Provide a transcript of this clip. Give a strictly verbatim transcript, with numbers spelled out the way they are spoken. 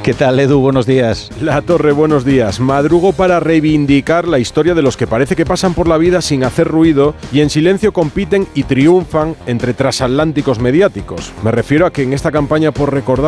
¿Qué tal, Edu? Buenos días. La Torre, buenos días. Madrugo para reivindicar la historia de los que parece que pasan por la vida sin hacer ruido y en silencio compiten y triunfan entre transatlánticos mediáticos. Me refiero a que en esta campaña por recordar